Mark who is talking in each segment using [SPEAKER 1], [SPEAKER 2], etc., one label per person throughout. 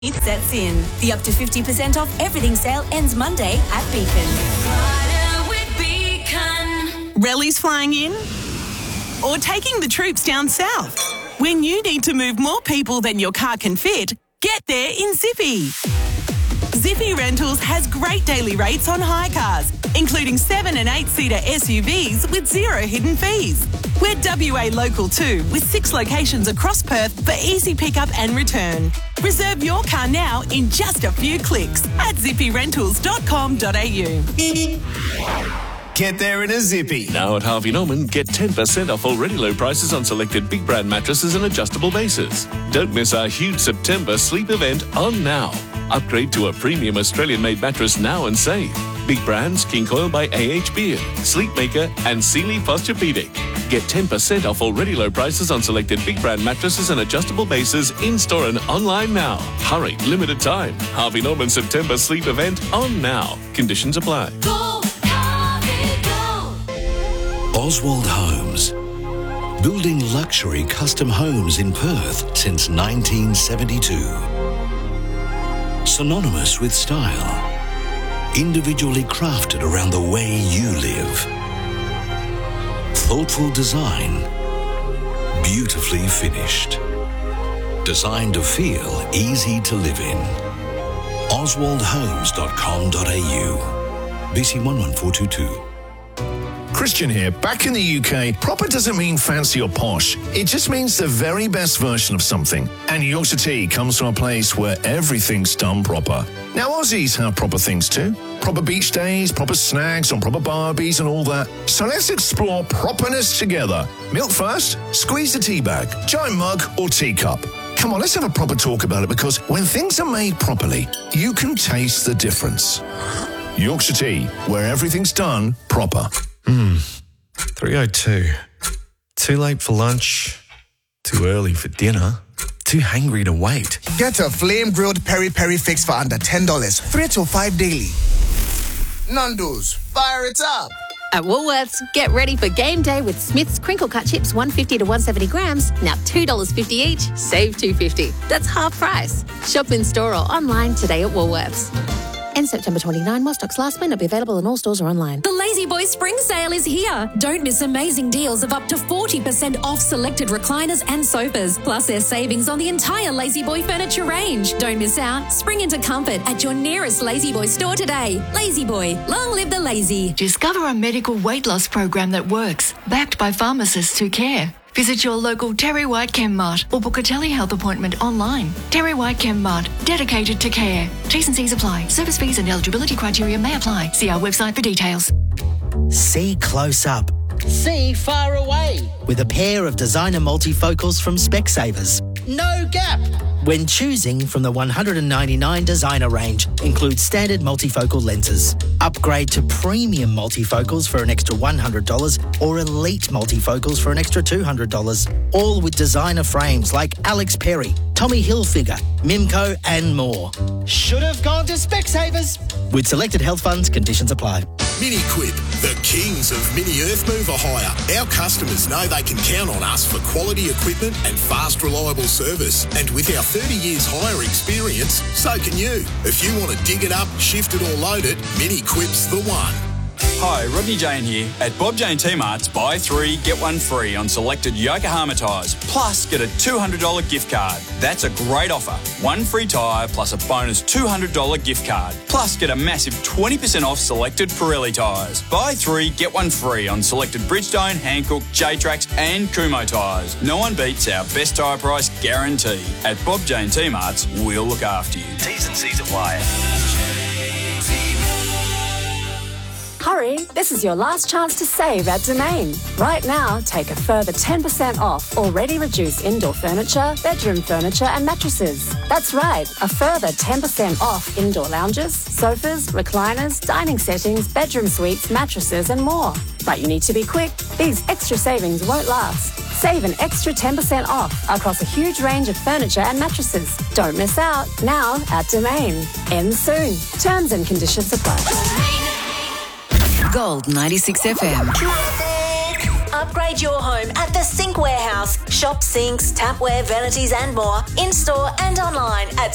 [SPEAKER 1] It sets in. The up to 50% off everything sale ends Monday at Beacon.
[SPEAKER 2] Rallies flying in? Or taking the troops down south? When you need to move more people than your car can fit, get there in Zippy. Zippy Rentals has great daily rates on hire cars, including 7 and 8-seater SUVs with zero hidden fees. We're WA local too, with 6 locations across Perth for easy pickup and return. Reserve your car now in just a few clicks at zippyrentals.com.au.
[SPEAKER 3] Get there in a Zippy.
[SPEAKER 4] Now at Harvey Norman, get 10% off already low prices on selected big brand mattresses and adjustable bases. Don't miss our huge September sleep event on now. Upgrade to a premium Australian-made mattress now and save. Big brands King Coil by AH Beard, Sleepmaker and Sealy Posturepedic. Get 10% off already low prices on selected big brand mattresses and adjustable bases in-store and online now. Hurry, limited time. Harvey Norman September sleep event on now. Conditions apply.
[SPEAKER 5] Go, Harvey, go.
[SPEAKER 6] Oswald Homes. Building luxury custom homes in Perth since 1972. Synonymous with style. Individually crafted around the way you live. Thoughtful design. Beautifully finished. Designed to feel easy to live in. oswaldhomes.com.au. BC 11422.
[SPEAKER 3] Christian here. Back in the UK, proper doesn't mean fancy or posh. It just means the very best version of something. And Yorkshire Tea comes from a place where everything's done proper. Now, Aussies have proper things too. Proper beach days, proper snags on proper barbies and all that. So let's explore properness together. Milk first, squeeze the tea bag, giant mug or teacup. Come on, let's have a proper talk about it, because when things are made properly, you can taste the difference. Yorkshire Tea, where everything's done proper.
[SPEAKER 7] 3:02. Too late for lunch, too early for dinner, too hangry to wait.
[SPEAKER 8] Get a flame-grilled peri-peri fix for under $10, 3 to 5 daily. Nando's, fire it up.
[SPEAKER 9] At Woolworths, get ready for game day with Smith's crinkle cut chips, 150 to 170 grams, now $2.50 each, save $2.50. That's half price. Shop in store or online today at Woolworths. End September 29, while stocks last, may not be available in all stores or online.
[SPEAKER 5] The Lazy Boy Spring Sale is here. Don't miss amazing deals of up to 40% off selected recliners and sofas. Plus, there's savings on the entire Lazy Boy furniture range. Don't miss out. Spring into comfort at your nearest Lazy Boy store today. Lazy Boy, long live the lazy.
[SPEAKER 10] Discover a medical weight loss program that works, backed by pharmacists who care. Visit your local Terry White Chem Mart or book a telehealth appointment online. Terry White Chem Mart, dedicated to care. T's and C's apply. Service fees and eligibility criteria may apply. See our website for details.
[SPEAKER 11] See close up. See far away. With a pair of designer multifocals from Specsavers. No gap. When choosing from the 199 designer range, includes standard multifocal lenses. Upgrade to premium multifocals for an extra $100 or elite multifocals for an extra $200. All with designer frames like Alex Perry, Tommy Hilfiger, Mimco and more. Should have gone to Specsavers. With selected health funds, conditions apply.
[SPEAKER 12] Mini-Quip, the kings of mini earth mover hire. Our customers know they can count on us for quality equipment and fast, reliable service. And with our 30 years hire experience, so can you. If you want to dig it up, shift it or load it, Mini-Quip's the one.
[SPEAKER 13] Hi, Rodney Jane here. At Bob Jane T-Mart's, buy 3, get 1 free on selected Yokohama tyres, plus get a $200 gift card. That's a great offer. 1 free tyre plus a bonus $200 gift card. Plus get a massive 20% off selected Pirelli tyres. Buy 3, get 1 free on selected Bridgestone, Hankook, J-Trax and Kumho tyres. No one beats our best tyre price guarantee. At Bob Jane T-Mart's, we'll look after you.
[SPEAKER 14] T's and C's apply.
[SPEAKER 15] Hurry, this is your last chance to save at Domain. Right now, take a further 10% off already reduced indoor furniture, bedroom furniture and mattresses. That's right, a further 10% off indoor lounges, sofas, recliners, dining settings, bedroom suites, mattresses and more. But you need to be quick. These extra savings won't last. Save an extra 10% off across a huge range of furniture and mattresses. Don't miss out. Now at Domain. Ends soon. Terms and conditions apply.
[SPEAKER 16] Gold 96 FM.
[SPEAKER 1] upgrade your home at the Sink Warehouse. Shop sinks, tapware, vanities and more in-store and online at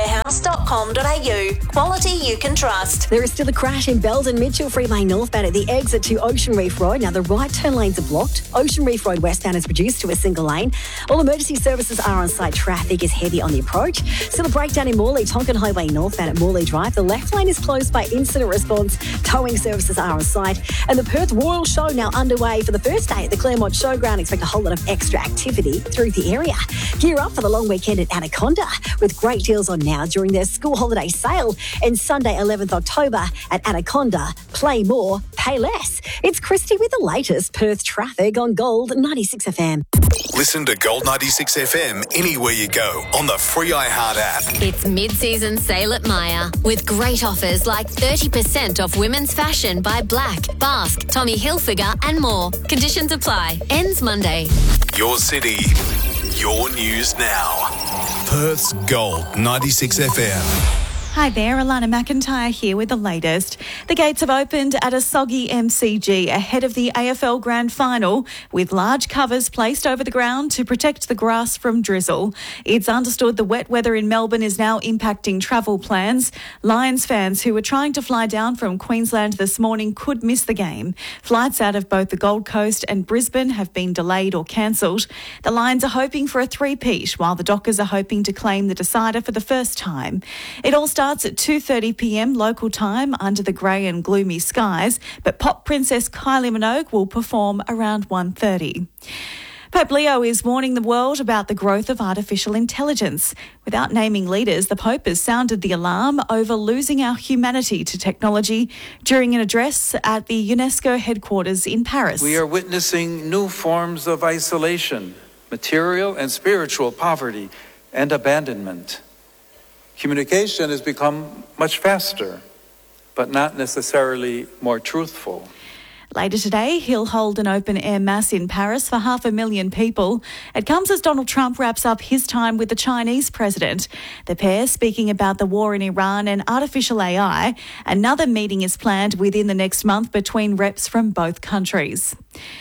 [SPEAKER 1] sinkwarehouse.com.au. Quality you can trust.
[SPEAKER 14] There is still a crash in Belden, Mitchell Freeway northbound at the exit to Ocean Reef Road. Now the right turn lanes are blocked. Ocean Reef Road westbound is reduced to a single lane. All emergency services are on site. Traffic is heavy on the approach. Still a breakdown in Morley, Tonkin Highway northbound at Morley Drive. The left lane is closed by incident response. Towing services are on site. And the Perth Royal Show now underway for the first day at the Claremont Showground. Expect a whole lot of extra activity through the area. Gear up for the long weekend at Anaconda with great deals on now during their school holiday sale. And Sunday 11th October at Anaconda. Play more, pay less. It's Christy with the latest Perth traffic on Gold 96 FM.
[SPEAKER 12] Listen to Gold 96 FM anywhere you go on the free iHeart app.
[SPEAKER 9] It's mid-season sale at Myer with great offers like 30% off women's fashion by Black, Basque, Tommy Hilfiger and more. Conditions apply. Ends Monday.
[SPEAKER 12] Your city, your news now. Perth's Gold 96 FM.
[SPEAKER 16] Hi there, Alana McIntyre here with the latest. The gates have opened at a soggy MCG ahead of the AFL Grand Final with large covers placed over the ground to protect the grass from drizzle. It's understood the wet weather in Melbourne is now impacting travel plans. Lions fans who were trying to fly down from Queensland this morning could miss the game. Flights out of both the Gold Coast and Brisbane have been delayed or cancelled. The Lions are hoping for a three-peat while the Dockers are hoping to claim the decider for the first time. It all starts at 2:30 p.m. local time under the grey and gloomy skies, but pop princess Kylie Minogue will perform around 1:30. Pope Leo is warning the world about the growth of artificial intelligence. Without naming leaders, the Pope has sounded the alarm over losing our humanity to technology during an address at the UNESCO headquarters in Paris.
[SPEAKER 17] We are witnessing new forms of isolation, material and spiritual poverty, and abandonment. Communication has become much faster, but not necessarily more truthful.
[SPEAKER 16] Later today, he'll hold an open-air mass in Paris for 500,000 people. It comes as Donald Trump wraps up his time with the Chinese president. The pair speaking about the war in Iran and artificial AI. Another meeting is planned within the next month between reps from both countries.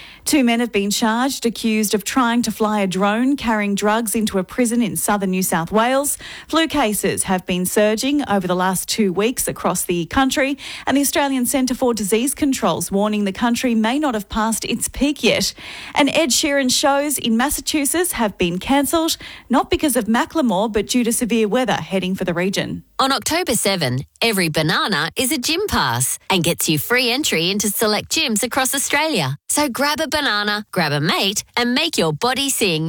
[SPEAKER 16] 2 men have been charged, accused of trying to fly a drone carrying drugs into a prison in southern New South Wales. Flu cases have been surging over the last 2 weeks across the country, and the Australian Centre for Disease Control's warning the country may not have passed its peak yet. And Ed Sheeran's shows in Massachusetts have been cancelled, not because of Macklemore, but due to severe weather heading for the region.
[SPEAKER 9] On October 7, every banana is a gym pass and gets you free entry into select gyms across Australia. So grab a banana, grab a mate and make your body sing.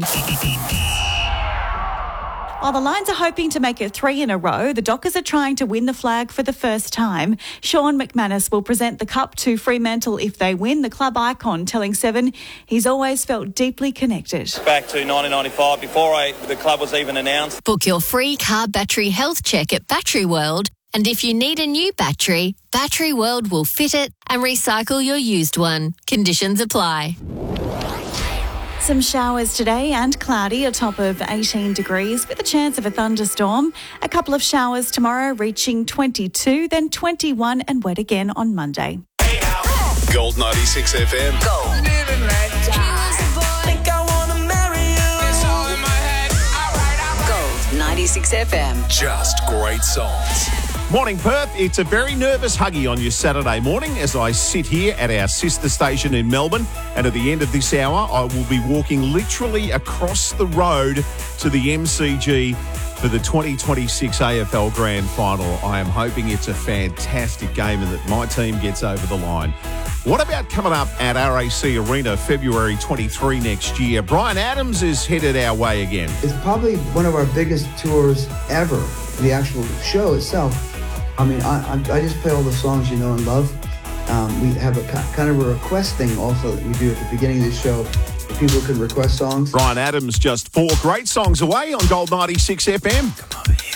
[SPEAKER 16] While the Lions are hoping to make it 3 in a row, the Dockers are trying to win the flag for the first time. Sean McManus will present the cup to Fremantle if they win. The club icon telling Seven he's always felt deeply connected.
[SPEAKER 18] Back to 1995, before the club was even announced.
[SPEAKER 9] Book your free car battery health check at Battery World. And if you need a new battery, Battery World will fit it and recycle your used one. Conditions apply.
[SPEAKER 16] Some showers today and cloudy, a top of 18 degrees with a chance of a thunderstorm. A couple of showers tomorrow reaching 22, then 21 and wet again on Monday.
[SPEAKER 12] Gold 96 FM. Gold.
[SPEAKER 1] Gold 96 FM.
[SPEAKER 12] Just great songs.
[SPEAKER 19] Morning, Perth. It's a very nervous huggy on your Saturday morning as I sit here at our sister station in Melbourne. And at the end of this hour, I will be walking literally across the road to the MCG for the 2026 AFL Grand Final. I am hoping it's a fantastic game and that my team gets over the line. What about coming up at RAC Arena February 23 next year? Bryan Adams is headed our way again.
[SPEAKER 20] It's probably one of our biggest tours ever, the actual show itself. I mean, I just play all the songs you know and love. We have a kind of a request thing also that we do at the beginning of the show. People can request songs.
[SPEAKER 19] Bryan Adams just 4 great songs away on Gold 96 FM. Come over here.